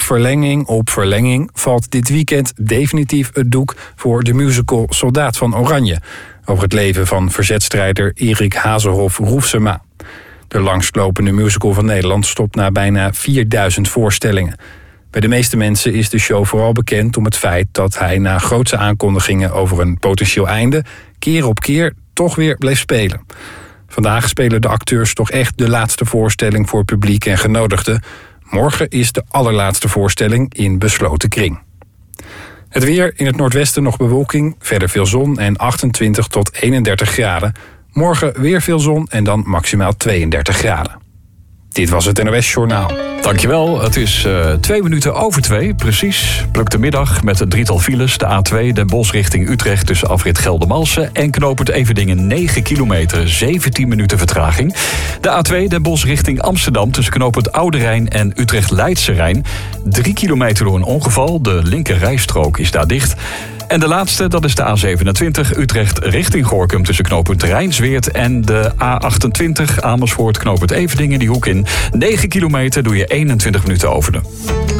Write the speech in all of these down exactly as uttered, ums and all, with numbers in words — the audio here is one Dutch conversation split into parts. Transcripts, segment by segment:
verlenging op verlenging valt dit weekend definitief het doek voor de musical Soldaat van Oranje, over het leven van verzetstrijder Erik Hazelhoff Roefsema. De langstlopende musical van Nederland stopt na bijna vierduizend voorstellingen. Bij de meeste mensen is de show vooral bekend om het feit dat hij na grootse aankondigingen over een potentieel einde keer op keer toch weer bleef spelen. Vandaag spelen de acteurs toch echt de laatste voorstelling voor publiek en genodigden. Morgen is de allerlaatste voorstelling in besloten kring. Het weer: in het noordwesten nog bewolking, verder veel zon en achtentwintig tot eenendertig graden. Morgen weer veel zon en dan maximaal tweeëndertig graden. Dit was het N O S Journaal. Dankjewel. Het is uh, twee minuten over twee, precies. Pluk de middag met een drietal files. De A twee Den Bosch richting Utrecht tussen afrit Geldermalsen en knooppunt Everdingen negen kilometer, zeventien minuten vertraging. De A twee Den Bosch richting Amsterdam tussen knooppunt Oude Rijn en Utrecht Leidse Rijn. drie kilometer door een ongeval. De linker rijstrook is daar dicht. En de laatste, dat is de A zevenentwintig Utrecht richting Gorinchem tussen knooppunt Rijnsweert en de A achtentwintig Amersfoort knooppunt Everdingen die hoek in. negen kilometer doe je eenentwintig minuten over de.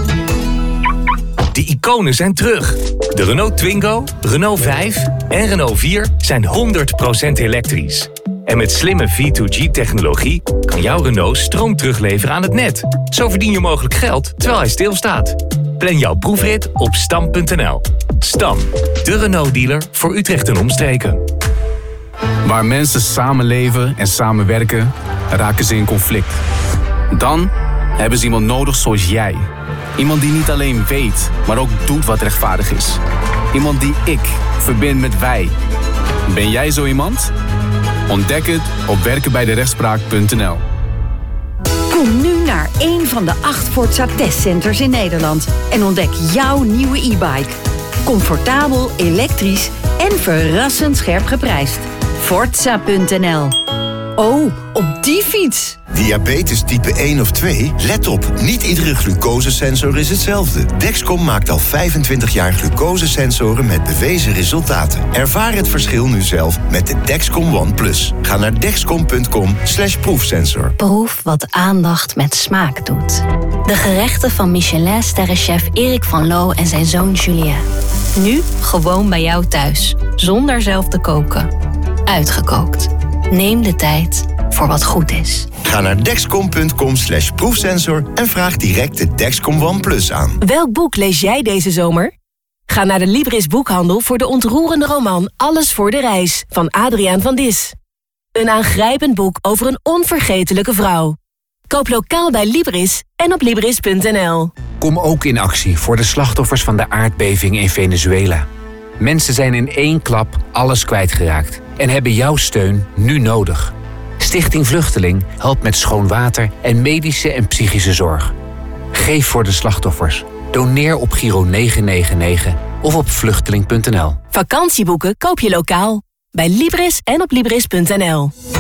De iconen zijn terug. De Renault Twingo, Renault vijf en Renault vier zijn honderd procent elektrisch. En met slimme V twee G-technologie kan jouw Renault stroom terugleveren aan het net. Zo verdien je mogelijk geld terwijl hij stilstaat. Plan jouw proefrit op stam punt n l. Stam, de Renault-dealer voor Utrecht en omstreken. Waar mensen samenleven en samenwerken, raken ze in conflict. Dan hebben ze iemand nodig zoals jij. Iemand die niet alleen weet, maar ook doet wat rechtvaardig is. Iemand die ik verbind met wij. Ben jij zo iemand? Ontdek het op werken bij de rechtspraak punt n l. Kom nu naar één van de acht Forza testcenters in Nederland en ontdek jouw nieuwe e-bike. Comfortabel, elektrisch en verrassend scherp geprijsd. Forza punt n l. Oh, op die fiets! Diabetes type één of twee? Let op, niet iedere glucosesensor is hetzelfde. Dexcom maakt al vijfentwintig jaar glucosesensoren met bewezen resultaten. Ervaar het verschil nu zelf met de Dexcom One Plus. Ga naar dexcom punt com slash proefsensor. Proef wat aandacht met smaak doet. De gerechten van Michelin-sterrenchef Erik van Loo en zijn zoon Julien. Nu gewoon bij jou thuis, zonder zelf te koken. Uitgekookt. Neem de tijd voor wat goed is. Ga naar dexcom punt com slash proefsensor en vraag direct de Dexcom One Plus aan. Welk boek lees jij deze zomer? Ga naar de Libris boekhandel voor de ontroerende roman Alles voor de reis van Adriaan van Dis. Een aangrijpend boek over een onvergetelijke vrouw. Koop lokaal bij Libris en op libris punt n l. Kom ook in actie voor de slachtoffers van de aardbeving in Venezuela. Mensen zijn in één klap alles kwijtgeraakt en hebben jouw steun nu nodig. Stichting Vluchteling helpt met schoon water en medische en psychische zorg. Geef voor de slachtoffers. Doneer op Giro negen negen negen of op vluchteling punt n l. Vakantieboeken koop je lokaal bij Libris en op libris punt n l.